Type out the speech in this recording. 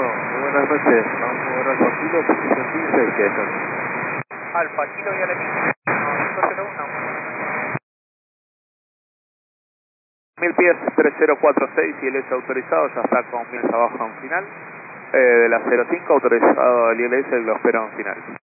buenas noches. Vamos Alfa Kilo, posición 15, izquierda. Alfa Kilo y Alemán. 501. 1000 pies 3046 y el ILS autorizado, ya está con 1000 abajo en final. De la 05 autorizado el ILS, lo espera en final.